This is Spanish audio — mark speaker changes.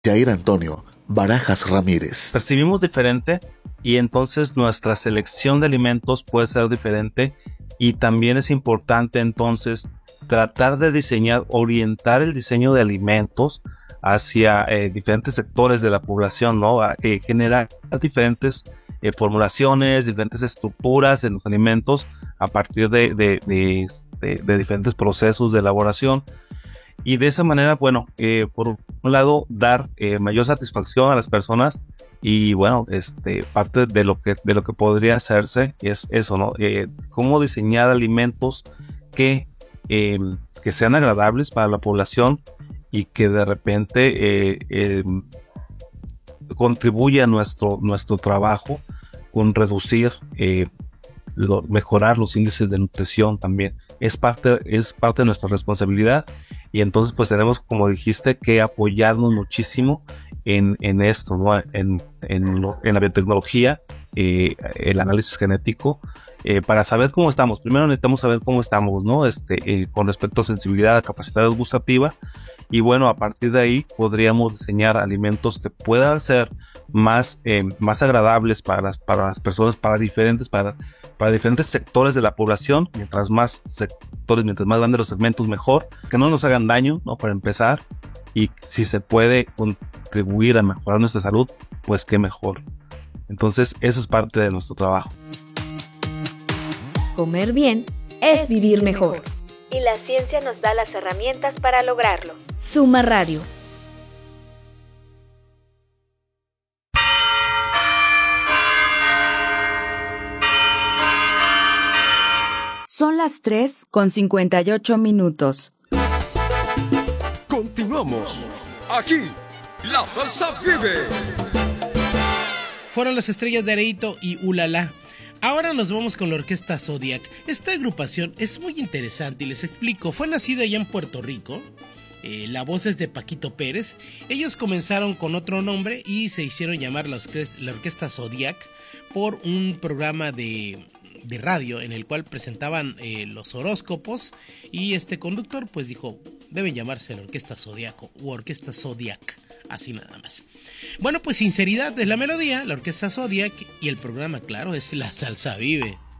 Speaker 1: Jair Antonio Barajas Ramírez.
Speaker 2: Percibimos diferente y entonces nuestra selección de alimentos puede ser diferente, y también es importante entonces tratar de diseñar, orientar el diseño de alimentos hacia diferentes sectores de la población, ¿no? Generar diferentes formulaciones, diferentes estructuras en los alimentos a partir de diferentes procesos de elaboración. Y de esa manera, bueno, por un lado, dar mayor satisfacción a las personas. Y bueno, parte de lo que podría hacerse es eso, ¿no? Cómo diseñar alimentos que sean agradables para la población y que de repente contribuya a nuestro trabajo con reducir, mejorar los índices de nutrición también. Es parte de nuestra responsabilidad, y entonces pues tenemos, como dijiste, que apoyarnos muchísimo en esto, ¿no? En la biotecnología, el análisis genético, para saber cómo estamos. Primero necesitamos saber cómo estamos, ¿no? Con respecto a sensibilidad, a capacidad gustativa, y bueno, a partir de ahí podríamos diseñar alimentos que puedan ser más agradables para las personas, para diferentes sectores de la población. Mientras más sectores, mientras más grandes los segmentos, mejor, que no nos hagan daño, ¿no? Para empezar, y si se puede contribuir a mejorar nuestra salud, pues qué mejor. Entonces eso es parte de nuestro trabajo.
Speaker 3: Comer bien es vivir mejor, y la ciencia nos da las herramientas para lograrlo. Suma Radio.
Speaker 4: Son las 3:58.
Speaker 5: Continuamos. Aquí, la salsa vive.
Speaker 6: Fueron las estrellas de Areito y Ulala. Ahora nos vamos con la Orquesta Zodiac. Esta agrupación es muy interesante y les explico. Fue nacida allá en Puerto Rico. La voz es de Paquito Pérez. Ellos comenzaron con otro nombre y se hicieron llamar la Orquesta Zodiac por un programa de radio en el cual presentaban los horóscopos, y este conductor pues dijo, deben llamarse la Orquesta Zodiaco u Orquesta Zodiac, así nada más. Bueno, pues Sinceridad es la melodía, la Orquesta Zodiac, y el programa, claro, es La Salsa Vive.